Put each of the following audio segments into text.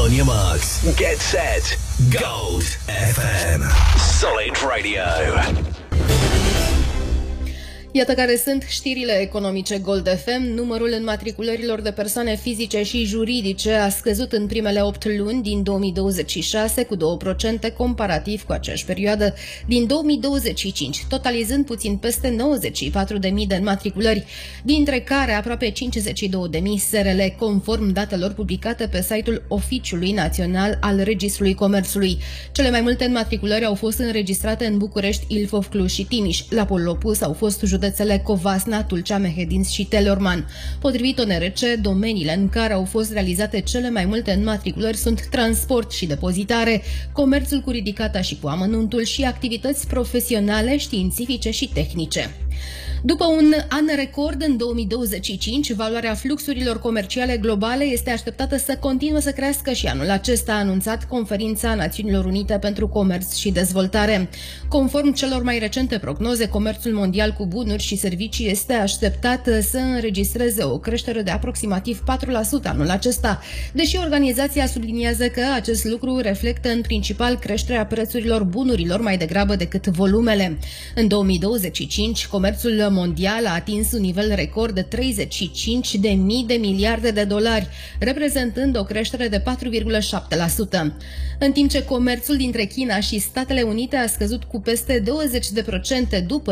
On your marks, get set, Gold FM. Solid Radio. Iată care sunt știrile economice Gold FM. Numărul înmatriculărilor de persoane fizice și juridice a scăzut în primele 8 luni din 2026 cu 2% comparativ cu aceeași perioadă din 2025, totalizând puțin peste 94.000 de înmatriculări, dintre care aproape 52.000 SRL, conform datelor publicate pe site-ul Oficiului Național al Registrului Comerțului. Cele mai multe înmatriculări au fost înregistrate în București, Ilfov, Cluj și Timiș. La polul opus au fost județele Covasna, Tulcea, Mehedinți și Teleorman. Potrivit ONRC, domeniile în care au fost realizate cele mai multe înmatriculări sunt transport și depozitare, comerțul cu ridicata și cu amănuntul și activități profesionale, științifice și tehnice. După un an record în 2025, valoarea fluxurilor comerciale globale este așteptată să continue să crească și anul acesta, a anunțat Conferința Națiunilor Unite pentru Comerț și Dezvoltare. Conform celor mai recente prognoze, comerțul mondial cu bunuri și servicii este așteptat să înregistreze o creștere de aproximativ 4% anul acesta, deși organizația subliniază că acest lucru reflectă în principal creșterea prețurilor bunurilor mai degrabă decât volumele. În 2025, comerțul mondial a atins un nivel record de 35.000 de miliarde de dolari, reprezentând o creștere de 4,7%. În timp ce comerțul dintre China și Statele Unite a scăzut cu peste 20% după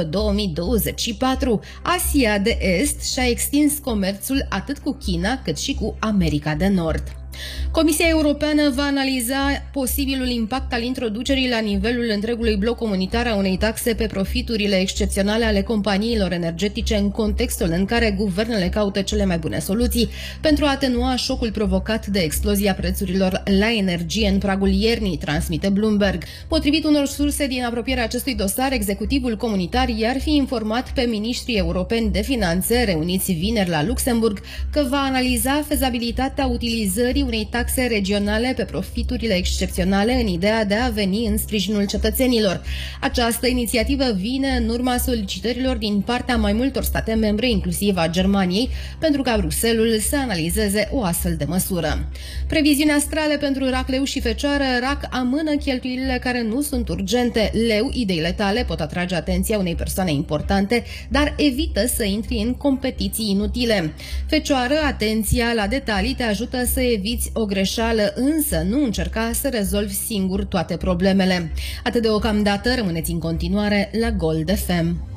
2024, Asia de Est și-a extins comerțul atât cu China cât și cu America de Nord. Comisia Europeană va analiza posibilul impact al introducerii la nivelul întregului bloc comunitar a unei taxe pe profiturile excepționale ale companiilor energetice în contextul în care guvernele caută cele mai bune soluții pentru a atenua șocul provocat de explozia prețurilor la energie în pragul iernii, transmite Bloomberg. Potrivit unor surse din apropierea acestui dosar, executivul comunitar i-ar fi informat pe miniștrii europeni de finanțe reuniți vineri la Luxemburg că va analiza fezabilitatea utilizării unei taxe regionale pe profiturile excepționale în ideea de a veni în sprijinul cetățenilor. Această inițiativă vine în urma solicitărilor din partea mai multor state membre, inclusiv a Germaniei, pentru ca Bruxelles să analizeze o astfel de măsură. Previziuni astrale pentru Rac, Leu și Fecioară. Rac, amână cheltuielile care nu sunt urgente. Leu, ideile tale pot atrage atenția unei persoane importante, dar evită să intri în competiții inutile. Fecioară, atenția la detalii te ajută să eviți o greșeală, însă nu încerca să rezolvi singur toate problemele. Atât deocamdată, rămâneți în continuare la Gold FM.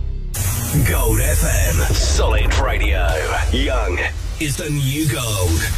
Gold FM. Solid Radio. Young is the new gold.